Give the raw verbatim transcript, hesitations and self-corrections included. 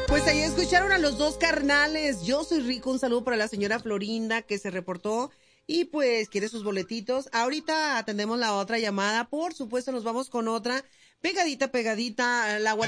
Pues ahí escucharon a los dos carnales. Yo soy rico. Un saludo para la señora Florinda que se reportó y pues quiere sus boletitos. Ahorita atendemos la otra llamada. Por supuesto, nos vamos con otra. Pegadita, pegadita. La